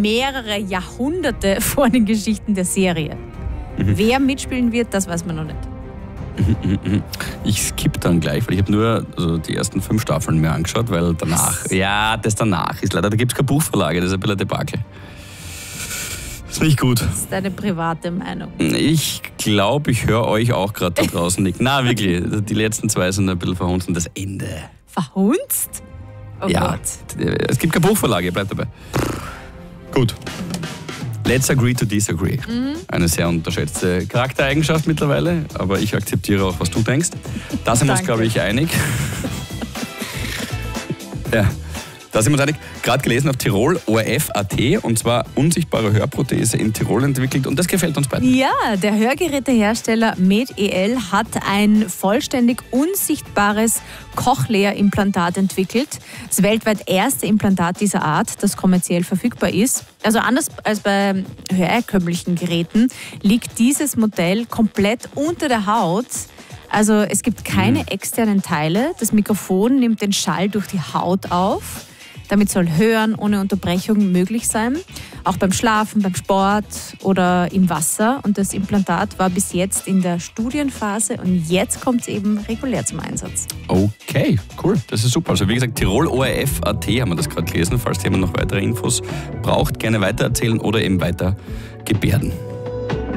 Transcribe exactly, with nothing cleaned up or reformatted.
mehrere Jahrhunderte vor den Geschichten der Serie. Mhm. Wer mitspielen wird, das weiß man noch nicht. Ich skippe dann gleich, weil ich habe nur also die ersten fünf Staffeln mir angeschaut, weil danach, Was? ja, das danach ist leider, da gibt es keine Buchvorlage, das ist ein bisschen ein Debakel. Das ist nicht gut. Das ist deine private Meinung. Ich glaube, ich höre euch auch gerade da draußen nicht. Na wirklich, die letzten zwei sind ein bisschen verhunzt und das Ende. Verhunzt? Oh ja, Gott. Es gibt keine Buchvorlage, bleibt dabei. Gut. Let's agree to disagree. Mhm. Eine sehr unterschätzte Charaktereigenschaft mittlerweile, aber ich akzeptiere auch, was du denkst. Da sind wir uns, glaube ich, einig. Ja, da sind wir uns einig. Gerade gelesen auf Tirol, O R F Punkt A T, und zwar unsichtbare Hörprothese in Tirol entwickelt, und das gefällt uns beiden. Ja, der Hörgerätehersteller MedEL hat ein vollständig unsichtbares Cochlea-Implantat entwickelt. Das weltweit erste Implantat dieser Art, das kommerziell verfügbar ist. Also anders als bei hörerkömmlichen Geräten liegt dieses Modell komplett unter der Haut. Also es gibt keine externen Teile. Das Mikrofon nimmt den Schall durch die Haut auf. Damit soll Hören ohne Unterbrechung möglich sein. Auch beim Schlafen, beim Sport oder im Wasser. Und das Implantat war bis jetzt in der Studienphase und jetzt kommt es eben regulär zum Einsatz. Okay, cool. Das ist super. Also wie gesagt, Tirol O R F Punkt A T haben wir das gerade gelesen. Falls jemand noch weitere Infos braucht, gerne weitererzählen oder eben weiter gebärden.